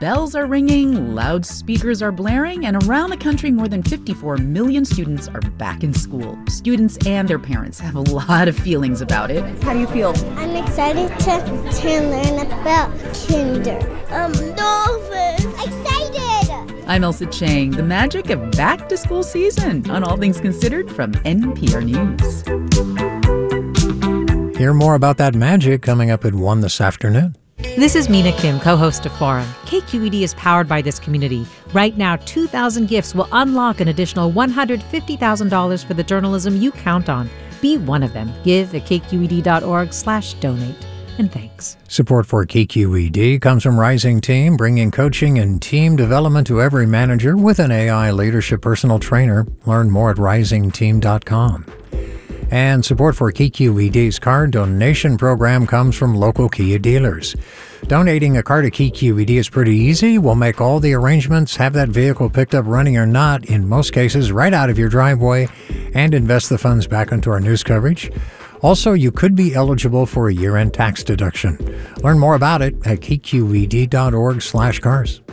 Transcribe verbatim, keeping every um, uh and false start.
Bells are ringing, loudspeakers are blaring, and around the country, more than fifty-four million students are back in school. Students and their parents have a lot of feelings about it. How do you feel? I'm excited to, to learn about kinder. I'm nervous. Excited! I'm Elsa Chang. The magic of back-to-school season on All Things Considered from N P R News. Hear more about that magic coming up at one this afternoon. This is Mina Kim, co-host of Forum. K Q E D is powered by this community. Right now, two thousand gifts will unlock an additional one hundred fifty thousand dollars for the journalism you count on. Be one of them. Give at kqed.org slash donate. And thanks. Support for K Q E D comes from Rising Team, bringing coaching and team development to every manager with an A I leadership personal trainer. Learn more at rising team dot com. And support for K Q E D's car donation program comes from local Kia dealers. Donating a car to K Q E D is pretty easy. We'll make all the arrangements, have that vehicle picked up running or not, in most cases right out of your driveway, and invest the funds back into our news coverage. Also, you could be eligible for a year-end tax deduction. Learn more about it at kqed.org slash cars.